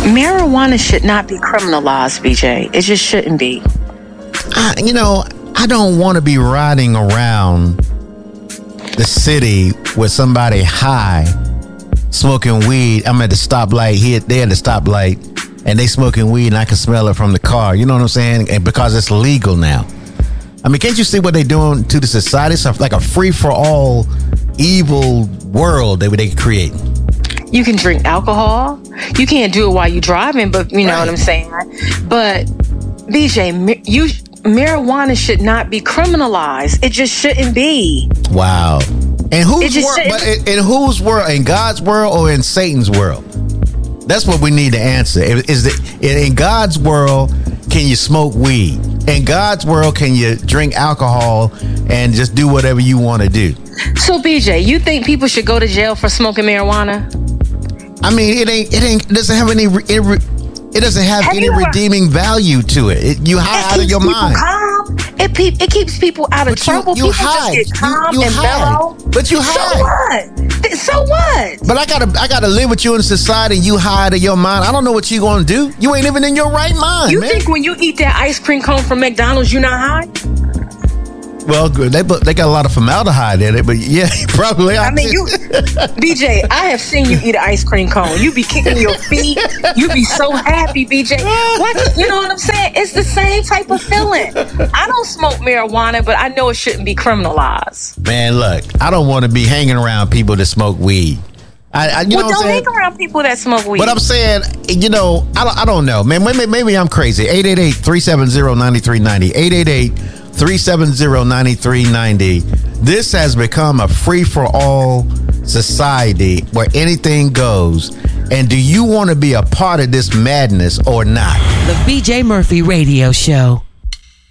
Marijuana should not be criminalized, BJ. It just shouldn't be. I don't want to be riding around the city with somebody high, smoking weed. I'm at the stoplight. They at the stoplight, and they smoking weed, and I can smell it from the car. You know what I'm saying? And because it's legal now. I mean, can't you see what they're doing to the society? It's like a free-for-all evil world that they create. You can drink alcohol. You can't do it while you're driving, but you know what I'm saying? But, BJ, marijuana should not be criminalized. It just shouldn't be. Wow. In whose world? In God's world or in Satan's world? That's what we need to answer. In God's world, can you smoke weed? In God's world, can you drink alcohol and just do whatever you want to do? So, BJ, you think people should go to jail for smoking marijuana? I mean, it doesn't have any redeeming value to it. You high out of your mind. Calm. It keeps people out of trouble. You people hide. Just get calm and mellow. But you hide. So what? But I gotta live with you in society. And you high out of your mind. I don't know what you gonna do. You ain't even in your right mind. You man. think when you eat that ice cream cone from McDonald's, you're not high? Well, they got a lot of formaldehyde in it, but yeah, probably. I mean, BJ, I have seen you eat an ice cream cone. You be kicking your feet. You be so happy, BJ. What? You know what I'm saying? It's the same type of feeling. I don't smoke marijuana, but I know it shouldn't be criminalized. Man, look, I don't want to be hanging around people that smoke weed. Don't hang around people that smoke weed. But I'm saying, I don't know, man. Maybe I'm crazy. 888-370-9390. 888-370-9390. This has become a free-for-all society where anything goes. And do you want to be a part of this madness or not? The BJ Murphy Radio Show.